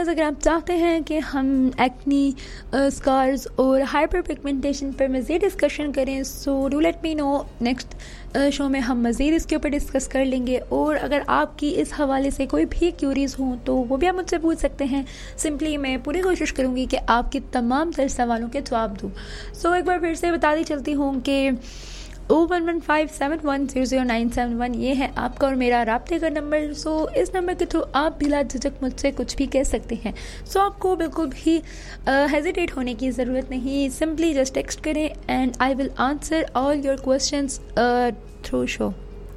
Guys, अगर आप चाहते हैं कि हम एक्नी, स्कार्स और हाइपर पिगमेंटेशन पर मज़ीद डिस्कशन करें, so do let me know. Next show में हम मज़ीद इसके ऊपर डिस्कस कर लेंगे। और अगर आपकी इस हवाले से कोई भी क्यूरीज हों तो वो भी आप मुझसे पूछ सकते हैं। सिंपली मैं पूरी कोशिश करूँगी कि आपकी तमाम तर सवालों के जवाब दूँ। सो एक बार फिर से बताती चलती हूँ कि 011571000971 ये है आपका और मेरा राब्ते का नंबर। सो इस नंबर के थ्रू आप बिला झिझक मुझसे कुछ भी कह सकते हैं। सो आपको बिल्कुल भी हेजिटेट होने की ज़रूरत नहीं। सिंपली जस्ट टेक्स्ट करें and I will answer all your questions through show.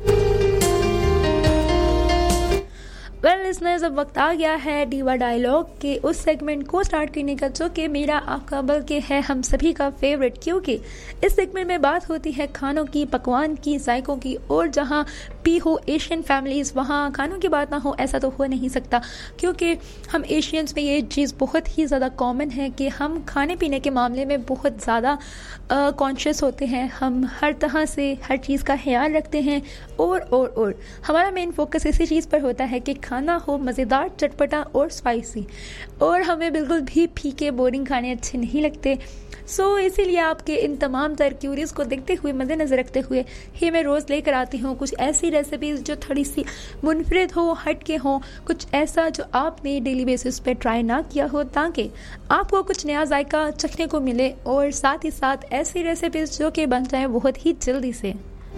Well listeners, अब वक्त आ गया है डीवा डायलॉग के उस सेगमेंट को स्टार्ट करने का जो कि मेरा, आपका, बल्कि है हम सभी का फेवरेट, क्योंकि इस सेगमेंट में बात होती है खानों की, पकवान की, जायकों की। और जहां भी हो एशियन फैमिलीज़ वहाँ खानों की बात ना हो ऐसा तो हो नहीं सकता, क्योंकि हम एशियंस में ये चीज़ बहुत ही ज़्यादा कॉमन है कि हम खाने पीने के मामले में बहुत ज़्यादा कॉन्शियस होते हैं। हम हर तरह से हर चीज़ का ख्याल रखते हैं और हमारा मेन फोकस इसी चीज़ पर होता है कि खाना हो मज़ेदार, चटपटा और स्पाइसी। और हमें बिल्कुल भी फीके बोरिंग खाने अच्छे नहीं लगते। सो इसीलिए आपके इन तमाम तर क्यूरीज को देखते हुए, मद्देनज़र रखते हुए ही मैं रोज़ लेकर आती हूँ कुछ ऐसी रेसिपीज़ जो थोड़ी सी मुनफरिद हो, हट के हो, कुछ ऐसा जो आपने डेली बेसिस पे ट्राई ना किया हो, ताकि आपको कुछ नया जायका चखने को मिले। और साथ ही साथ ऐसी रेसिपीज़ जो कि बन जाए बहुत ही जल्दी से।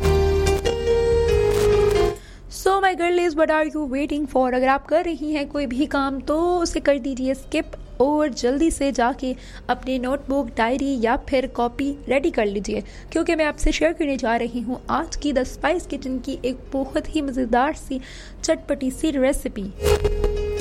सो माई गर्लीज, what are you waiting for? अगर आप कर रही हैं कोई भी काम तो उसे कर दीजिए स्किप और जल्दी से जाके अपने नोटबुक, डायरी या फिर कॉपी रेडी कर लीजिए, क्योंकि मैं आपसे शेयर करने जा रही हूँ आज की द स्पाइस किचन की एक बहुत ही मज़ेदार सी चटपटी सी रेसिपी।